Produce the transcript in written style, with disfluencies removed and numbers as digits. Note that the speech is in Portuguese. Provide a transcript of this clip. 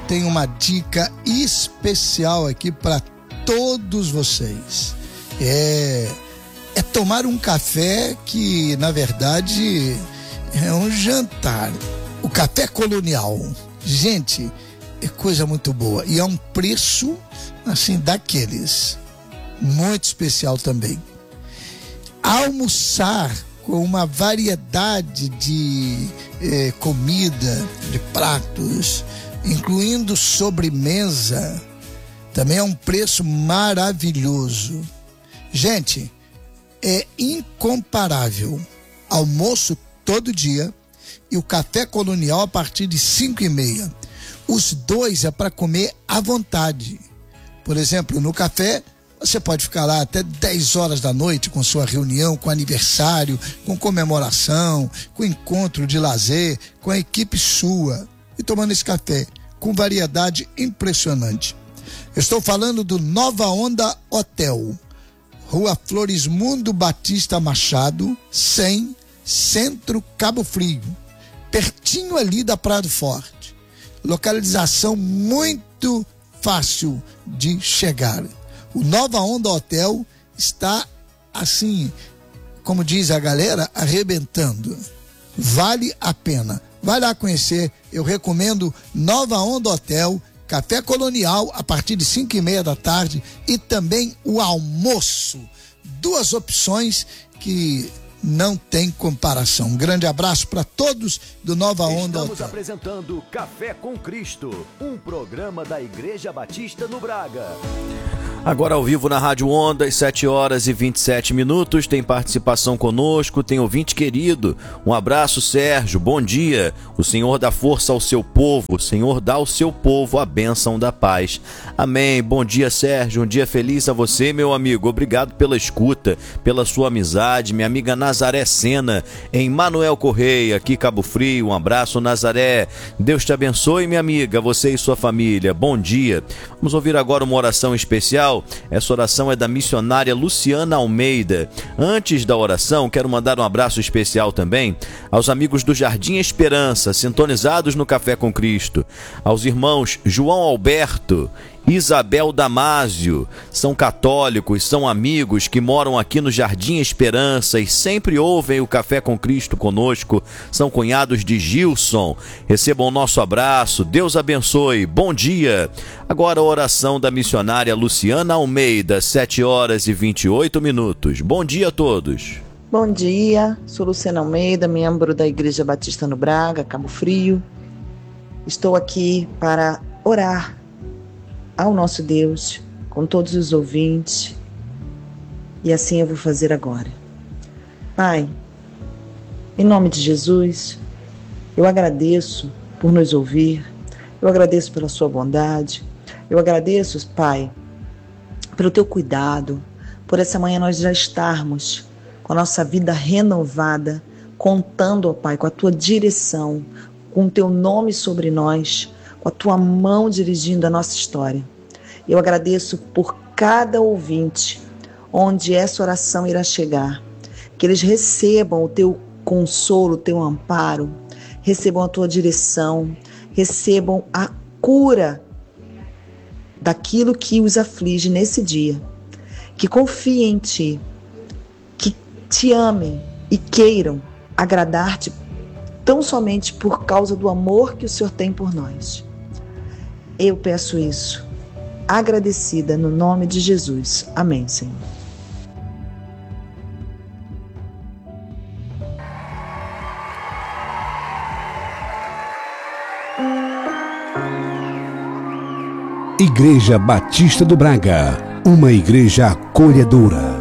tenho uma dica especial aqui para todos vocês. É tomar um café que, na verdade, é um jantar. O café colonial. Gente, é coisa muito boa. E é um preço, assim, daqueles. Muito especial também. Almoçar com uma variedade de comida, de pratos, incluindo sobremesa, também é um preço maravilhoso. Gente, é incomparável. Almoço todo dia e o café colonial a partir de 5h30. Os dois é para comer à vontade. Por exemplo, no café, você pode ficar lá até 10 horas da noite com sua reunião, com aniversário, com comemoração, com encontro de lazer, com a equipe sua e tomando esse café com variedade impressionante. Eu estou falando do Nova Onda Hotel, Rua Florismundo Batista Machado, 100, Centro, Cabo Frio, pertinho ali da Praia do Forte. Localização muito fácil de chegar. O Nova Onda Hotel está, assim, como diz a galera, arrebentando. Vale a pena. Vai lá conhecer. Eu recomendo Nova Onda Hotel, café colonial a partir de 5h30 da tarde e também o almoço. 2 opções que não tem comparação. Um grande abraço para todos do Nova Onda Hotel. Estamos apresentando Café com Cristo, um programa da Igreja Batista no Braga. Agora ao vivo na Rádio Onda, às 7h27, tem participação conosco, tem ouvinte querido. Um abraço, Sérgio, bom dia. O Senhor dá força ao seu povo, o Senhor dá ao seu povo a bênção da paz. Amém, bom dia, Sérgio, um dia feliz a você, meu amigo. Obrigado pela escuta, pela sua amizade. Minha amiga Nazaré Sena, em Manuel Correia, aqui Cabo Frio. Um abraço, Nazaré. Deus te abençoe, minha amiga, você e sua família. Bom dia. Vamos ouvir agora uma oração especial. Essa oração é da missionária Luciana Almeida. Antes da oração, quero mandar um abraço especial também aos amigos do Jardim Esperança, sintonizados no Café com Cristo, aos irmãos João Alberto, Isabel Damásio, são católicos, são amigos que moram aqui no Jardim Esperança e sempre ouvem o Café com Cristo conosco, são cunhados de Gilson. Recebam o nosso abraço, Deus abençoe, bom dia. Agora a oração da missionária Luciana Almeida, 7h28. Bom dia a todos. Bom dia, sou Luciana Almeida, membro da Igreja Batista no Braga, Cabo Frio. Estou aqui para orar ao nosso Deus, com todos os ouvintes, e assim eu vou fazer agora. Pai, em nome de Jesus, eu agradeço por nos ouvir, eu agradeço pela sua bondade, eu agradeço, Pai, pelo teu cuidado, por essa manhã nós já estarmos com a nossa vida renovada, contando, ó Pai, com a tua direção, com o teu nome sobre nós, com a tua mão dirigindo a nossa história. Eu agradeço por cada ouvinte, onde essa oração irá chegar, que eles recebam o teu consolo, o teu amparo, recebam a tua direção, recebam a cura daquilo que os aflige nesse dia, que confiem em ti, que te amem e queiram agradar-te tão somente por causa do amor que o Senhor tem por nós. Eu peço isso, agradecida no nome de Jesus. Amém, Senhor. Igreja Batista do Braga, uma igreja acolhedora.